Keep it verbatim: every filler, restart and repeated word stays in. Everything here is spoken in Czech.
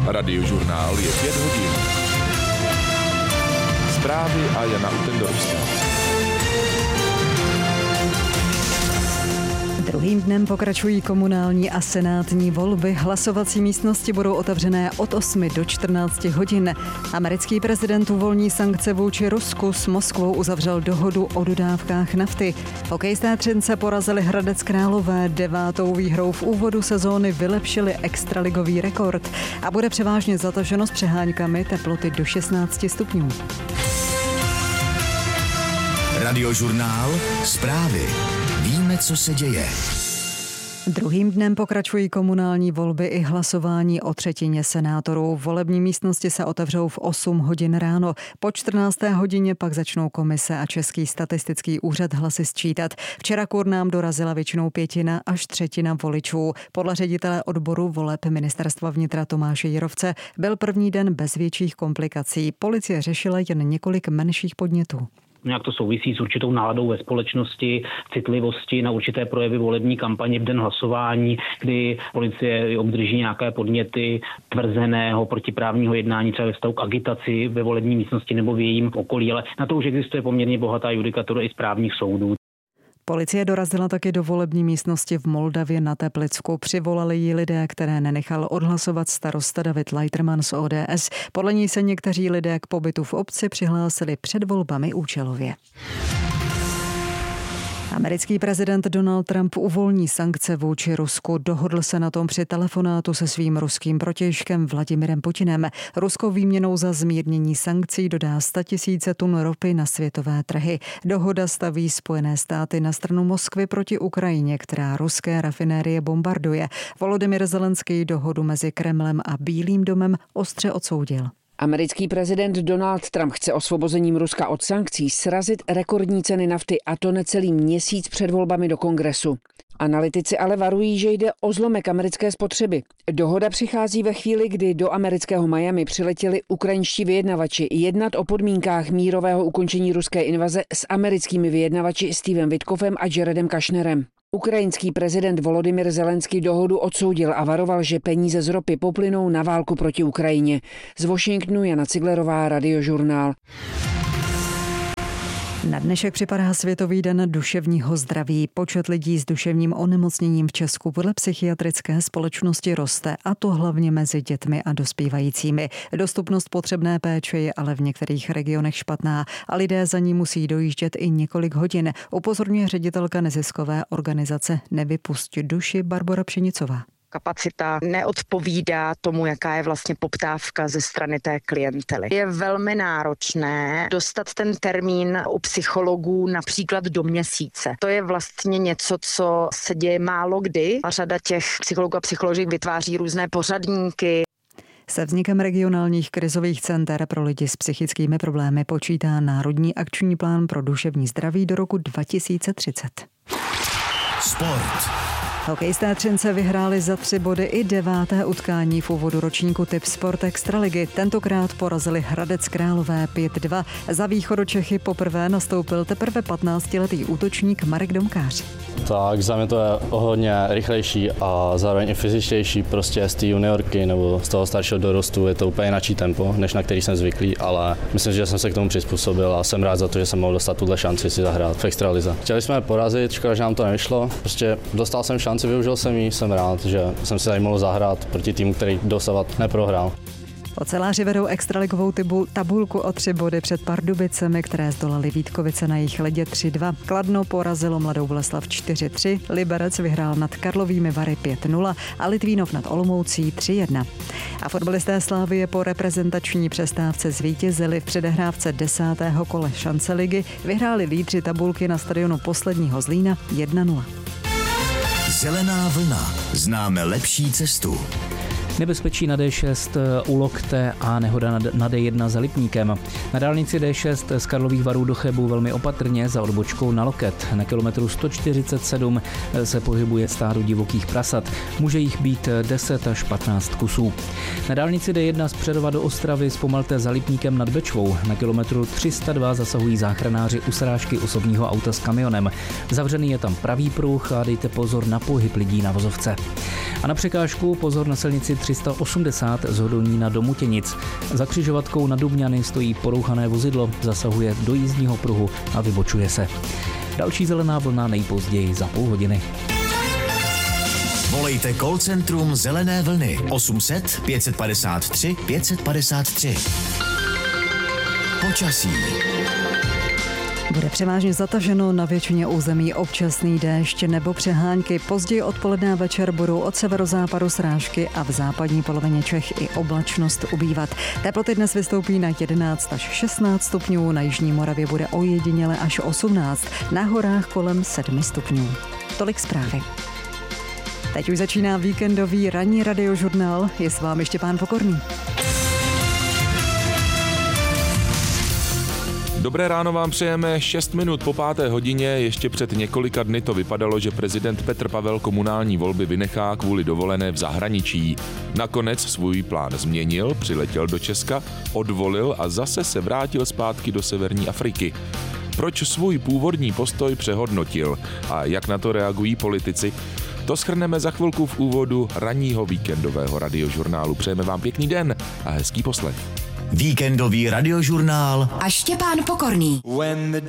Radiožurnál je pět hodin. Zprávy a Jana Utendorovská. Druhým dnem pokračují komunální a senátní volby. Hlasovací místnosti budou otevřené od osmi do čtrnácti hodin. Americký prezident uvolní sankce vůči Rusku, s Moskvou uzavřel dohodu o dodávkách nafty. Hokejisté Třince porazili Hradec Králové, devátou výhrou v úvodu sezóny vylepšili extraligový rekord a bude převážně zataženo s přeháňkami, teploty do šestnácti stupňů. Radiožurnál, zprávy. Víme, co se děje. Druhým dnem pokračují komunální volby i hlasování o třetině senátorů. Volební místnosti se otevřou v osm hodin ráno. Po čtrnácté hodině pak začnou komise a Český statistický úřad hlasy sčítat. Včera k urnám dorazila většinou pětina až třetina voličů. Podle ředitele odboru voleb Ministerstva vnitra Tomáše Jirovce byl první den bez větších komplikací. Policie řešila jen několik menších podnětů. Nějak to souvisí s určitou náladou ve společnosti, citlivosti na určité projevy volební kampaně v den hlasování, kdy policie obdrží nějaké podněty tvrzeného protiprávního jednání třeba ve vztahu k agitaci ve volební místnosti nebo v jejím okolí, ale na to už existuje poměrně bohatá judikatura i správních soudů. Policie dorazila taky do volební místnosti v Moldavě na Teplicku. Přivolali ji lidé, které nenechal odhlasovat starosta David Leiterman z O D S. Podle ní se někteří lidé k pobytu v obci přihlásili před volbami účelově. Americký prezident Donald Trump uvolní sankce vůči Rusku. Dohodl se na tom při telefonátu se svým ruským protějškem Vladimirem Putinem. Rusko výměnou za zmírnění sankcí dodá statisíce tun ropy na světové trhy. Dohoda staví Spojené státy na stranu Moskvy proti Ukrajině, která ruské rafinérie bombarduje. Volodymyr Zelenský dohodu mezi Kremlem a Bílým domem ostře odsoudil. Americký prezident Donald Trump chce osvobozením Ruska od sankcí srazit rekordní ceny nafty, a to necelý měsíc před volbami do Kongresu. Analytici ale varují, že jde o zlomek americké spotřeby. Dohoda přichází ve chvíli, kdy do amerického Miami přiletěli ukrajinští vyjednavači jednat o podmínkách mírového ukončení ruské invaze s americkými vyjednavači Stevem Witkoffem a Jaredem Kushnerem. Ukrajinský prezident Volodymyr Zelenský dohodu odsoudil a varoval, že peníze z ropy poplynou na válku proti Ukrajině. Z Washingtonu Jana Ciglerová, Radiožurnál. Na dnešek připadá Světový den duševního zdraví. Počet lidí s duševním onemocněním v Česku podle psychiatrické společnosti roste, a to hlavně mezi dětmi a dospívajícími. Dostupnost potřebné péče je ale v některých regionech špatná a lidé za ní musí dojíždět i několik hodin, upozorňuje ředitelka neziskové organizace Nevypusť duši Barbora Pšenicová. Kapacita neodpovídá tomu, jaká je vlastně poptávka ze strany té klientely. Je velmi náročné dostat ten termín u psychologů například do měsíce. To je vlastně něco, co se děje málo kdy a řada těch psychologů a psycholožek vytváří různé pořadníky. Se vznikem regionálních krizových center pro lidi s psychickými problémy počítá Národní akční plán pro duševní zdraví do roku dva tisíce třicet. Sport. Hokejisté Třince vyhráli za tři body i deváté utkání v úvodu ročníku Tip Sport Extraligy. Tentokrát porazili Hradec Králové pět dva. Za Východočechy poprvé nastoupil teprve patnáctiletý útočník Marek Domkář. Tak za mě to je o hodně rychlejší a zároveň i fyzičtější, prostě z té juniorky nebo z toho staršího dorostu je to úplně jináčí tempo, než na který jsem zvyklý, ale myslím, že jsem se k tomu přizpůsobil a jsem rád za to, že jsem mohl dostat tuhle šanci si zahrát v extralize. Chtěli jsme porazit, škoda, že nám to nevyšlo, prostě dostal jsem šanci, využil jsem ji, jsem rád, že jsem si tady mohl zahrát proti týmu, který dosavat neprohrál. Oceláři vedou extraligovou tabulku o tři body před Pardubicemi, které zdolali Vítkovice na jejich ledě tři dva. Kladno porazilo Mladou Boleslav čtyři tři, Liberec vyhrál nad Karlovými Vary pět nula a Litvínov nad Olomoucí tři jedna. A fotbalisté Slávie po reprezentační přestávce zvítězili v předehrávce desátého kole šance ligy, vyhráli lídři tabulky na stadionu posledního Zlína jedna nula. Zelená vlna. Známe lepší cestu. Nebezpečí na D šest u Lokte a nehoda na D jedna za Lipníkem. Na dálnici D šest z Karlových Varů do Chebu velmi opatrně za odbočkou na Loket. Na kilometru sto čtyřicet sedm se pohybuje stádo divokých prasat. Může jich být deset až patnáct kusů. Na dálnici D jedna z Přerova do Ostravy zpomalte za Lipníkem nad Bečvou. Na kilometru tři sta dva zasahují záchranáři u srážky osobního auta s kamionem. Zavřený je tam pravý pruh a dejte pozor na pohyb lidí na vozovce. A na překážku pozor na silnici tři sta osmdesát z Hodonína do Mutěnic. Za křižovatkou na Dubňany stojí porouchané vozidlo, zasahuje do jízdního pruhu a vybočuje se. Další zelená vlna nejpozději za půl hodiny. Volejte call centrum Zelené vlny osm set pět padesát tři pět padesát tři. Počasí. Bude převážně zataženo, na většině území občasný déšť nebo přehánky. Později odpoledne a večer budou od severozápadu srážky a v západní polovině Čech i oblačnost ubývat. Teploty dnes vystoupí na jedenáct až šestnáct stupňů, na jižní Moravě bude ojediněle až osmnáct, na horách kolem sedm stupňů. Tolik zprávy. Teď už začíná víkendový ranní radiožurnál. Je s vámi Štěpán Pokorný. Dobré ráno vám přejeme. Šest minut po páté hodině. Ještě před několika dny to vypadalo, že prezident Petr Pavel komunální volby vynechá kvůli dovolené v zahraničí. Nakonec svůj plán změnil, přiletěl do Česka, odvolil a zase se vrátil zpátky do severní Afriky. Proč svůj původní postoj přehodnotil a jak na to reagují politici? To shrneme za chvilku v úvodu ranního víkendového radiožurnálu. Přejeme vám pěkný den a hezký poslech. Víkendový radiožurnál a Štěpán Pokorný.